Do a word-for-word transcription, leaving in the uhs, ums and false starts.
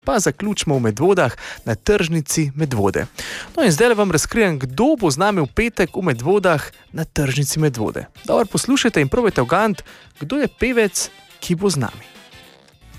pa zaključimo v Medvodah na tržnici Medvode. No in zdaj vam razkrijem, kdo bo z nami v petek v Medvodah na tržnici Medvode. Dobro poslušajte in probajte ugant, kdo je pevec, ki bo z nami.